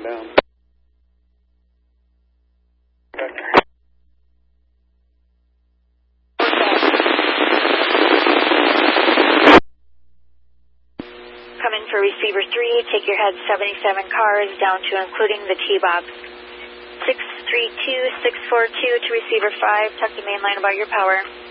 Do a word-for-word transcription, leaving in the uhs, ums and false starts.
down. Come in for receiver three, take your head seventy-seven cars down to including the T-box. six three two, six four two to receiver five, talk to main line about your power.